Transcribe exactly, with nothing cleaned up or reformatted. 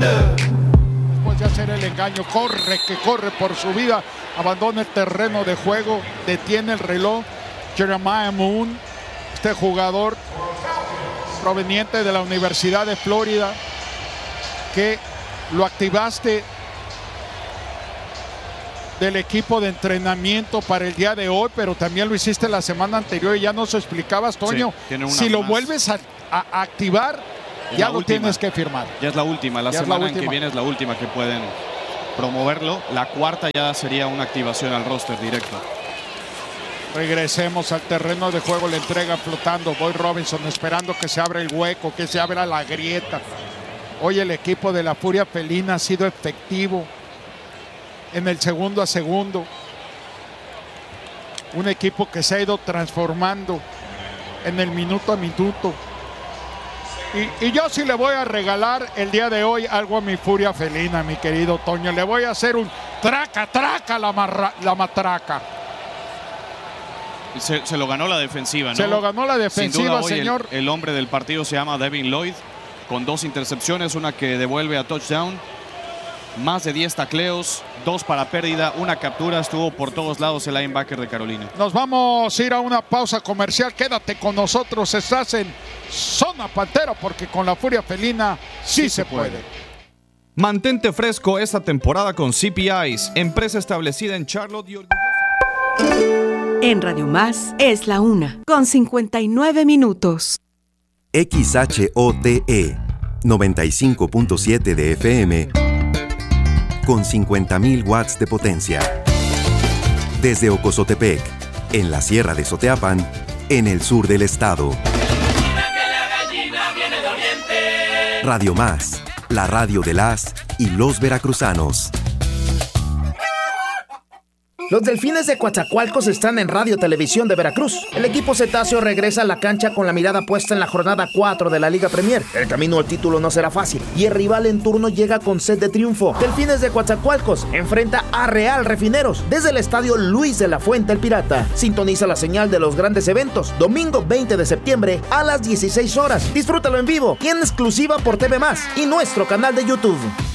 Después de hacer el engaño, corre, que corre por su vida, abandona el terreno de juego, detiene el reloj. Jeremiah Moon, este jugador proveniente de la Universidad de Florida, que lo activaste del equipo de entrenamiento para el día de hoy, pero también lo hiciste la semana anterior y ya nos explicabas, Toño, sí, si lo más. vuelves a, a activar, es ya lo última. tienes que firmar. Ya es la última, la ya semana la en que viene es la última que pueden promoverlo. La cuarta ya sería una activación al roster directo. Regresemos al terreno de juego, le entrega flotando Boyd Robinson, esperando que se abra el hueco, que se abra la grieta. Hoy el equipo de la Furia Felina ha sido efectivo en el segundo a segundo. Un equipo que se ha ido transformando en el minuto a minuto. Y, y yo sí le voy a regalar el día de hoy algo a mi Furia Felina, mi querido Toño. Le voy a hacer un traca, traca la, marra, la matraca. Se, se lo ganó la defensiva, ¿no? Se lo ganó la defensiva, Sin duda, hoy señor. El, el hombre del partido se llama Devin Lloyd, con dos intercepciones, una que devuelve a touchdown. Más de diez tacleos, dos para pérdida, una captura. Estuvo por todos lados el linebacker de Carolina. Nos vamos a ir a una pausa comercial. Quédate con nosotros. Estás en Zona Pantera, porque con la Furia Felina sí, sí se puede. puede. Mantente fresco esta temporada con C P Ice, empresa establecida en Charlotte y orgullosa. En Radio Más es la una, con cincuenta y nueve minutos. X H O T E, noventa y cinco punto siete de F M, con cincuenta mil watts de potencia. Desde Ocozotepec, en la Sierra de Soteapan, en el sur del estado. Radio Más, la radio de las y los veracruzanos. Los Delfines de Coatzacoalcos están en Radio Televisión de Veracruz. El equipo cetáceo regresa a la cancha con la mirada puesta en la jornada cuatro de la Liga Premier. El camino al título no será fácil y el rival en turno llega con sed de triunfo. Delfines de Coatzacoalcos enfrenta a Real Refineros desde el estadio Luis de la Fuente el Pirata. Sintoniza la señal de los grandes eventos, domingo veinte de septiembre a las dieciséis horas. Disfrútalo en vivo y en exclusiva por T V Más y nuestro canal de YouTube.